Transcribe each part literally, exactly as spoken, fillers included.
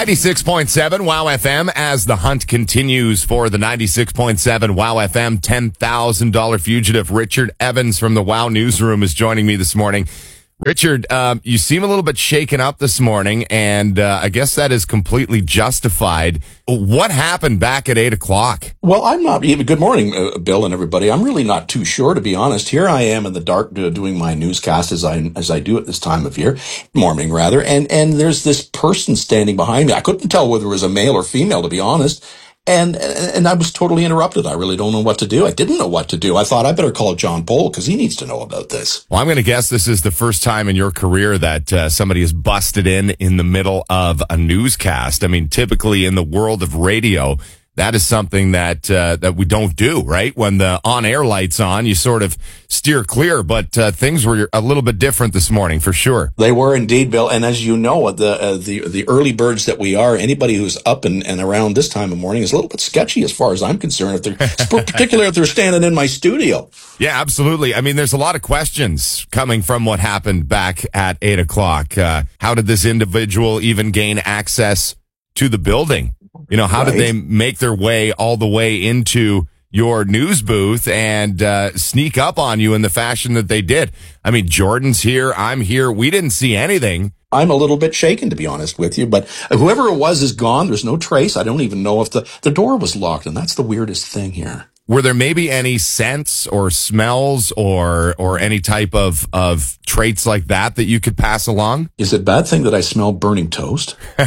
ninety-six point seven Wow F M as the hunt continues for the ninety-six point seven Wow F M ten thousand dollars fugitive. Richard Evans from the Wow Newsroom is joining me this morning. Richard, um, you seem a little bit shaken up this morning, and uh, I guess that is completely justified. What happened back at eight o'clock? Well, I'm not even, good morning, uh, Bill and everybody. I'm really not too sure, to be honest. Here I am in the dark uh, doing my newscast as I as I do at this time of year, morning rather, and, and there's this person standing behind me. I couldn't tell whether it was a male or female, to be honest. And and I was totally interrupted. I really don't know what to do. I didn't know what to do. I thought I better call John Pohl because he needs to know about this. Well, I'm going to guess this is the first time in your career that uh, somebody has busted in in the middle of a newscast. I mean, typically in the world of radio, that is something that uh, that we don't do, right? When the on-air light's on, you sort of steer clear. But uh, things were a little bit different this morning, for sure. They were indeed, Bill. And as you know, the uh, the the early birds that we are, anybody who's up and, and around this time of morning is a little bit sketchy as far as I'm concerned, if they're, particularly if they're standing in my studio. Yeah, absolutely. I mean, there's a lot of questions coming from what happened back at eight o'clock. Uh, how did this individual even gain access to the building? You know, how right. did they make their way all the way into your news booth and uh, sneak up on you in the fashion that they did? I mean, Jordan's here. I'm here. We didn't see anything. I'm a little bit shaken, to be honest with you, but whoever it was is gone. There's no trace. I don't even know if the, the door was locked, and that's the weirdest thing here. Were there maybe any scents or smells or or any type of, of traits like that that you could pass along? Is it a bad thing that I smell burning toast? Well,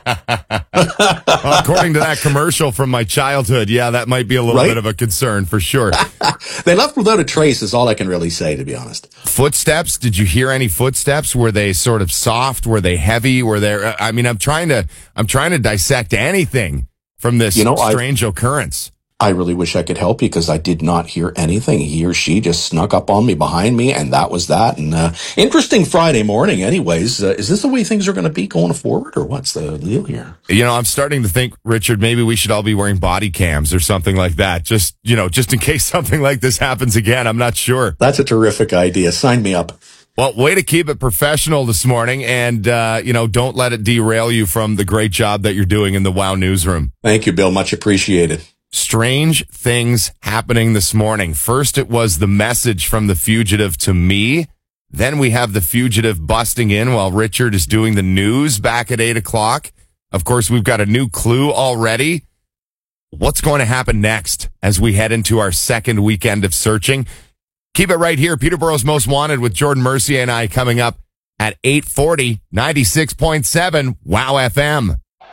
according to that commercial from my childhood, yeah, that might be a little right? bit of a concern for sure. They left without a trace is all I can really say, to be honest. Footsteps? Did you hear any footsteps? Were they sort of soft? Were they heavy? Were there? I mean, I'm trying to I'm trying to dissect anything from this you know, strange I, occurrence. I really wish I could help you because I did not hear anything. He or she just snuck up on me behind me, and that was that. And uh, interesting Friday morning anyways. Uh, is this the way things are going to be going forward, or what's the deal here? You know, I'm starting to think, Richard, maybe we should all be wearing body cams or something like that. Just, you know, just in case something like this happens again. I'm not sure. That's a terrific idea. Sign me up. Well, way to keep it professional this morning, and, uh, you know, don't let it derail you from the great job that you're doing in the Wow Newsroom. Thank you, Bill. Much appreciated. Strange things happening this morning. First, it was the message from the fugitive to me. Then we have the fugitive busting in while Richard is doing the news back at eight o'clock. Of course, we've got a new clue already. What's going to happen next as we head into our second weekend of searching? Keep it right here. Peterborough's Most Wanted with Jordan Mercier and I coming up at eight forty, ninety-six point seven Wow F M.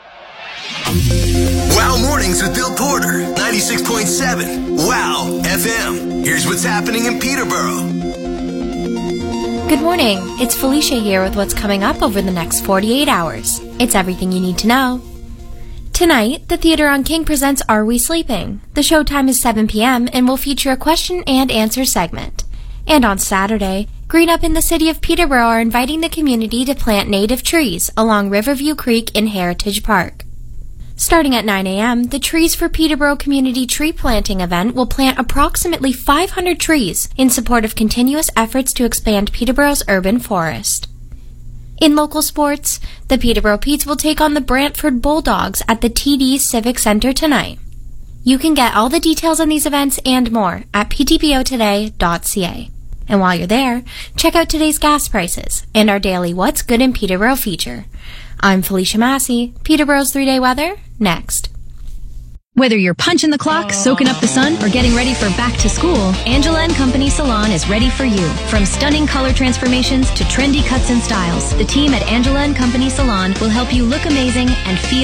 Wow Mornings with Bill Porter, ninety-six point seven Wow F M. Here's what's happening in Peterborough. Good morning. It's Felicia here with what's coming up over the next forty-eight hours. It's everything you need to know. Tonight, the Theater on King presents Are We Sleeping? The showtime is seven p.m. and will feature a question and answer segment. And on Saturday, Green Up in the City of Peterborough are inviting the community to plant native trees along Riverview Creek in Heritage Park. Starting at nine a.m., the Trees for Peterborough Community Tree Planting event will plant approximately five hundred trees in support of continuous efforts to expand Peterborough's urban forest. In local sports, the Peterborough Petes will take on the Brantford Bulldogs at the T D Civic Center tonight. You can get all the details on these events and more at p t p o today dot c a. And while you're there, check out today's gas prices and our daily What's Good in Peterborough feature. I'm Felicia Massey. Peterborough's three-day weather, next. Whether you're punching the clock, soaking up the sun, or getting ready for back to school, Angela and Company Salon is ready for you. From stunning color transformations to trendy cuts and styles, the team at Angela and Company Salon will help you look amazing and feel